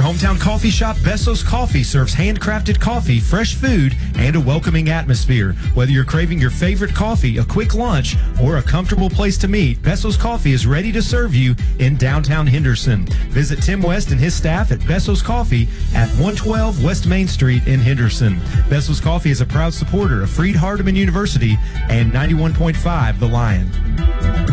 hometown coffee shop, Besso's Coffee serves handcrafted coffee, fresh food, and a welcoming atmosphere. Whether you're craving your favorite coffee, a quick lunch, or a comfortable place to meet, Besso's Coffee is ready to serve you in downtown Henderson. Visit Tim West and his staff at Besso's Coffee at 112 West Main Street in Henderson. Besso's Coffee is a proud supporter of Freed Hardeman University and 91.5 The Lion.